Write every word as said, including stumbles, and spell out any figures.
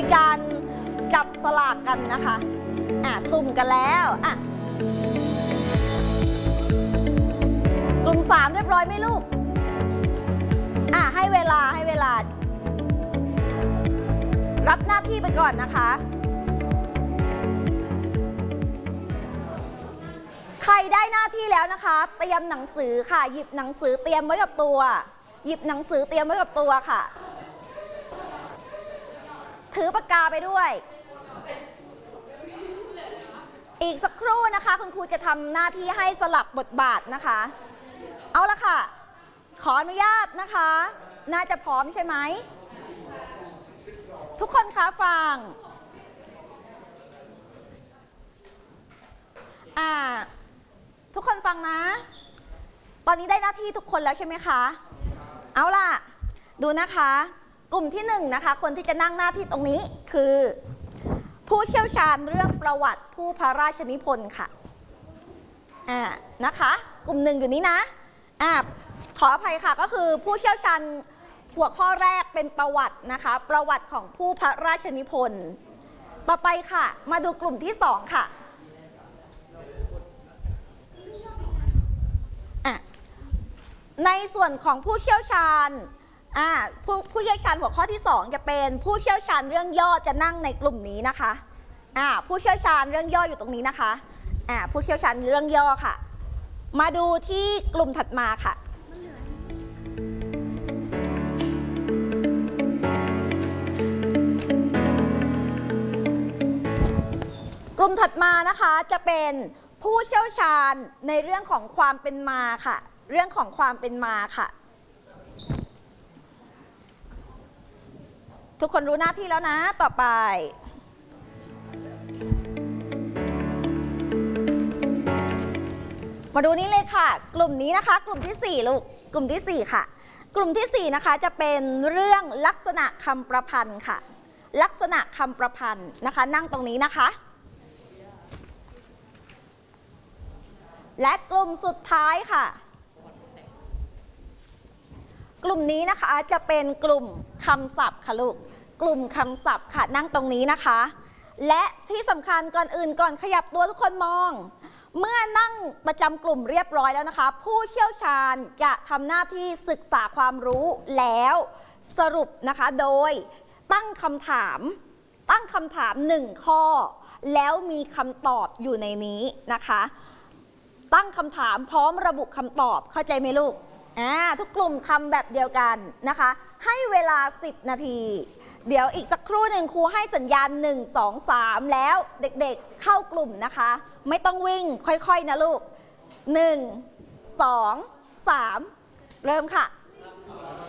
การจับสลากกันนะคะอ่ะสุ่มกันแล้วอ่ะกลุ่มสามเรียบร้อยไหมลูกอ่ะให้เวลาให้เวลารับหน้าที่ไปก่อนนะคะใครได้หน้าที่แล้วนะคะเตรียมหนังสือค่ะหยิบหนังสือเตรียมไว้กับตัวหยิบหนังสือเตรียมไว้กับตัวค่ะถือปากกาไปด้วยอีกสักครู่นะคะคุณครูจะทำหน้าที่ให้สลับบทบาทนะคะเอาละค่ะขออนุญาตนะคะน่าจะพร้อมใช่ไหมทุกคนคะฟังอ่าทุกคนฟังนะตอนนี้ได้หน้าที่ทุกคนแล้วใช่ไหมคะเอาล่ะดูนะคะกลุ่มที่หนึ่งนะคะคนที่จะนั่งหน้าที่ตรงนี้คือผู้เชี่ยวชาญเรื่องประวัติผู้พระราชนิพนธ์ค่ะอ่านะคะกลุ่มหนึ่งอยู่นี้นะอ่าขออภัยค่ะก็คือผู้เชี่ยวชาญหัวข้อแรกเป็นประวัตินะคะประวัติของผู้พระราชนิพนธ์ต่อไปค่ะมาดูกลุ่มที่สองค่ะในส่วนของผู้เชี่ยวชาญอ่าผู้ผู้เชี่ยวชาญหัวข้อที่สองจะเป็นผู้เชี่ยวชาญเรื่องย่อจะนั่งในกลุ่มนี้นะคะอ่าผู้เชี่ยวชาญเรื่องย่ออยู่ตรงนี้นะคะอ่าผู้เชี่ยวชาญเรื่องย่อค่ะมาดูที่กลุ่มถัดมาค่ะกลุ่มถัดมานะคะจะเป็นผู้เชี่ยวชาญในเรื่องของความเป็นมาค่ะเรื่องของความเป็นมาค่ะทุกคนรู้หน้าที่แล้วนะต่อไปมาดูนี่เลยค่ะกลุ่มนี้นะคะกลุ่มที่สี่ลูกกลุ่มที่สี่ค่ะกลุ่มที่สี่นะคะจะเป็นเรื่องลักษณะคำประพันธ์ค่ะลักษณะคำประพันธ์นะคะนั่งตรงนี้นะคะและกลุ่มสุดท้ายค่ะกลุ่มนี้นะคะจะเป็นกลุ่มคำศัพท์ค่ะลูกกลุ่มคำศัพท์ค่ะนั่งตรงนี้นะคะและที่สำคัญก่อนอื่นก่อนขยับตัวทุกคนมองเมื่อนั่งประจำกลุ่มเรียบร้อยแล้วนะคะผู้เชี่ยวชาญจะทำหน้าที่ศึกษาความรู้แล้วสรุปนะคะโดยตั้งคำถามตั้งคำถามหนึ่งข้อแล้วมีคำตอบอยู่ในนี้นะคะตั้งคำถามพร้อมระบุคำตอบเข้าใจไหมลูกอ่าทุกกลุ่มทำแบบเดียวกันนะคะให้เวลาสิบนาทีเดี๋ยวอีกสักครู่หนึ่งครูให้สัญญาณหนึ่ง สอง สามแล้วเด็กๆเข้ากลุ่มนะคะไม่ต้องวิ่งค่อยๆนะลูกหนึ่ง สอง สามเริ่มค่ะ